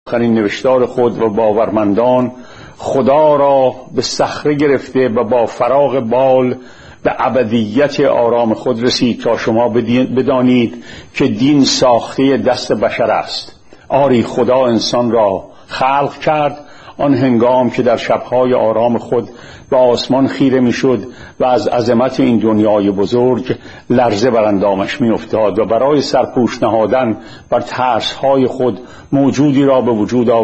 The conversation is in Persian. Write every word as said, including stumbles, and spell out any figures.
آخرین نوشتار خود و باورمندان خدا را به صخره گرفته و با فراغ بال به ابدیت آرام خود رسید تا شما بدانید که دین ساخته دست بشر است. آری خدا انسان را خلق کرد آن هنگام که در شبهای آرام خود به آسمان خیره میشد و از عظمت این دنیای بزرگ لرزه بر اندامش می افتاد و برای سرپوش نهادن بر ترسهای خود موجودی را به وجود آورد